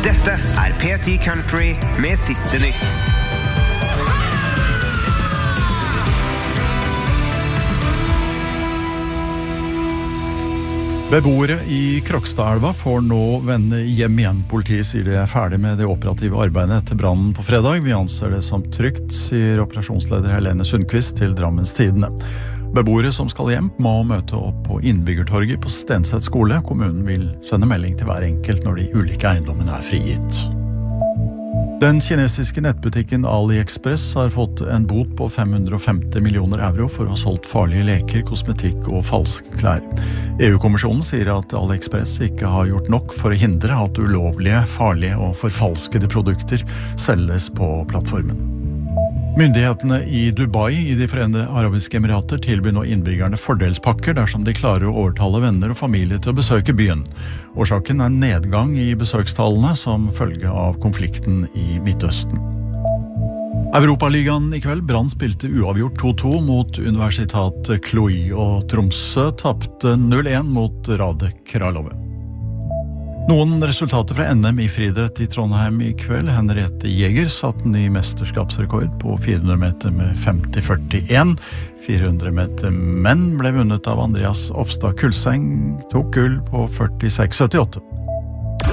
Dette P10 Country med siste nytt. Beboere i Krokstadelva får nå vende hjem igjen. Politiet sier de ferdig med det operative arbeidet etter brannen på fredag. Vi anser det som trygt, sier operasjonsleder Helene Sundqvist til Drammens Tidende. Beboere som skal hjem må møte opp på Innbyggertorget på Stenseth skole. Kommunen vil sende melding til hver enkelt når de ulike eiendommene frigitt. Den kinesiske nettbutikken AliExpress har fått en bot på 550 millioner euro for å ha solgt farlige leker, kosmetikk og falske klær. EU-kommisjonen sier at AliExpress ikke har gjort nok for å hindre at ulovlige, farlige og forfalskede produkter selges på plattformen. Myndighetene i Dubai i de Forente Arabiske Emirater tilbyr nå innbyggerne fordelspakker dersom de klarer å overtale venner og familie til å besøke byen. Årsaken nedgang i besøkstallene som følge av konflikten i Midtøsten. Europaligaen i kveld. Brann spilte uavgjort 2-2 mot Universitat Cluj, og Tromsø tapte 0-1 mot Radek Kralove. Noen resultater fra NM i friidrett i Trondheim i kveld. Henriette Jäger satte ny mesterskapsrekord på 400 meter med 50-41. 400 meter menn ble vunnet av Andreas Ofstad Kulseng, tok gull på 46-78.